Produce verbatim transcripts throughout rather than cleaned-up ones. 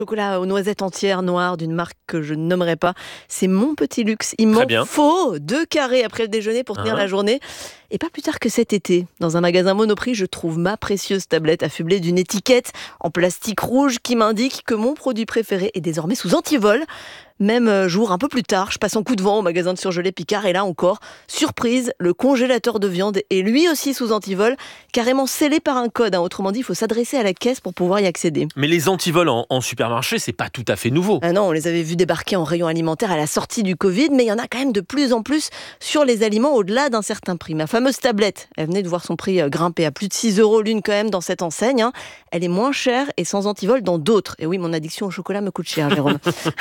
Chocolat aux noisettes entières noires d'une marque que je ne nommerai pas. C'est mon petit luxe. Il Très m'en bien. faut deux carrés après le déjeuner pour tenir Hein la journée. Et pas plus tard que cet été, dans un magasin Monoprix, je trouve ma précieuse tablette affublée d'une étiquette en plastique rouge qui m'indique que mon produit préféré est désormais sous antivol. Même jour, un peu plus tard, je passe en coup de vent au magasin de surgelés Picard et là encore, surprise, le congélateur de viande est lui aussi sous antivol, carrément scellé par un code. Hein. Autrement dit, il faut s'adresser à la caisse pour pouvoir y accéder. Mais les antivols en, en supermarché, c'est pas tout à fait nouveau. Ah non, on les avait vus débarquer en rayon alimentaire à la sortie du Covid, mais il y en a quand même de plus en plus sur les aliments au-delà d'un certain prix. Ma fameuse tablette, elle venait de voir son prix grimper à plus de six euros l'une quand même dans cette enseigne. Hein. Elle est moins chère et sans antivol dans d'autres. Et oui, mon addiction au chocolat me coûte cher, Jérôme.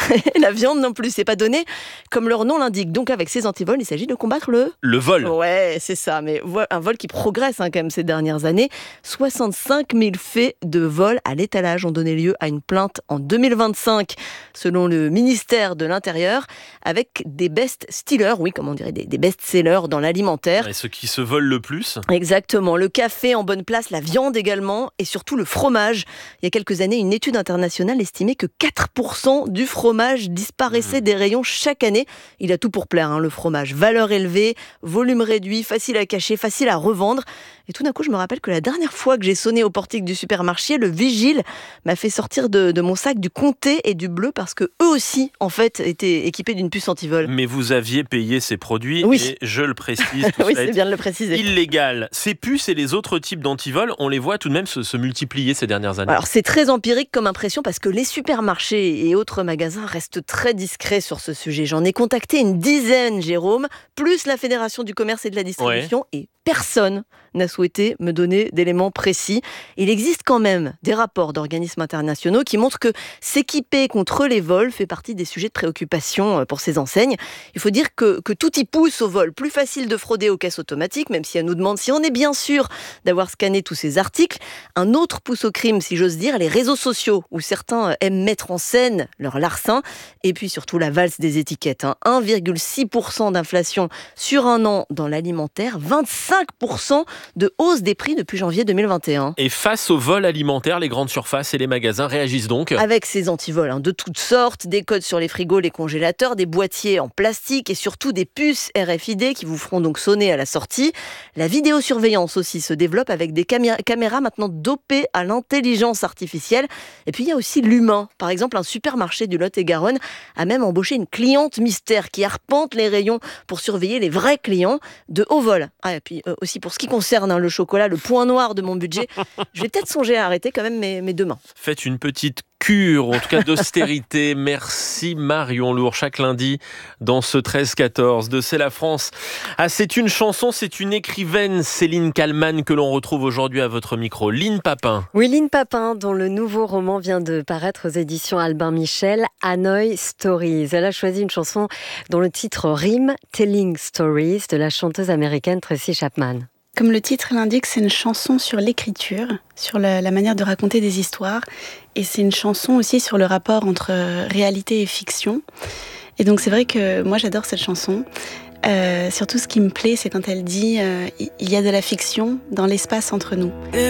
La viande non plus, c'est pas donné. Comme leur nom l'indique, donc avec ces antivols, il s'agit de combattre le... Le vol. Ouais, c'est ça, mais un vol qui progresse hein, quand même ces dernières années. soixante-cinq mille faits de vol à l'étalage ont donné lieu à une plainte en deux mille vingt-cinq, selon le ministère de l'Intérieur, avec des best-sellers, oui, comme on dirait, des, des best-sellers dans l'alimentaire. Et ceux qui se volent le plus. Exactement, le café en bonne place, la viande également, et surtout le fromage. Il y a quelques années, une étude internationale estimait que quatre pour cent du fromage disparaissait mmh. des rayons chaque année. Il a tout pour plaire, hein, le fromage. Valeur élevée, volume réduit, facile à cacher, facile à revendre. Et tout d'un coup, je me rappelle que la dernière fois que j'ai sonné au portique du supermarché, le vigile m'a fait sortir de, de mon sac du comté et du bleu parce que eux aussi, en fait, étaient équipés d'une puce antivol. Mais vous aviez payé ces produits oui. et je le précise, tout oui, ça c'est bien de le préciser. Illégal. Ces puces et les autres types d'antivol, on les voit tout de même se, se multiplier ces dernières années. Alors c'est très empirique comme impression parce que les supermarchés et autres magasins restent très discrets sur ce sujet. J'en ai contacté une dizaine, Jérôme, plus la Fédération du commerce et de la distribution ouais. et personne n'a souhaité me donner d'éléments précis. Il existe quand même des rapports d'organismes internationaux qui montrent que s'équiper contre les vols fait partie des sujets de préoccupation pour ces enseignes. Il faut dire que, que tout y pousse au vol. Plus facile de frauder aux caisses automatiques, même si elle nous demande si on est bien sûr d'avoir scanné tous ces articles. Un autre pousse au crime, si j'ose dire, les réseaux sociaux, où certains aiment mettre en scène leur larcin. Et puis surtout la valse des étiquettes. Hein. un virgule six pour cent d'inflation sur un an dans l'alimentaire, vingt-cinq pour cent de hausse des prix depuis janvier deux mille vingt et un. Et face au vol alimentaire, les grandes surfaces et les magasins réagissent donc avec ces antivols hein, de toutes sortes, des codes sur les frigos, les congélateurs, des boîtiers en plastique et surtout des puces R F I D qui vous feront donc sonner à la sortie. La vidéosurveillance aussi se développe avec des camé- caméras maintenant dopées à l'intelligence artificielle. Et puis il y a aussi l'humain. Par exemple, un supermarché du Lot-et-Garonne a même embauché une cliente mystère qui arpente les rayons pour surveiller les vrais clients de haut vol. Ah, et puis euh, aussi pour ce qui concerne hein, le chocolat, le point noir de mon budget, je vais peut-être songer à arrêter quand même mes, mes deux mains. Faites une petite cure, en tout cas d'austérité. Merci Marion Lourd, chaque lundi dans ce treize quatorze de C'est la France. Ah, c'est une chanson, c'est une écrivaine, Céline Kallmann, que l'on retrouve aujourd'hui à votre micro. Line Papin. Oui, Line Papin, dont le nouveau roman vient de paraître aux éditions Albin Michel, Hanoi Stories. Elle a choisi une chanson dont le titre rime, Telling Stories, de la chanteuse américaine Tracy Chapman. Comme le titre l'indique, c'est une chanson sur l'écriture, sur la, la manière de raconter des histoires. Et c'est une chanson aussi sur le rapport entre réalité et fiction. Et donc c'est vrai que moi j'adore cette chanson. Euh, surtout ce qui me plaît, c'est quand elle dit euh, « Il y a de la fiction dans l'espace entre nous ».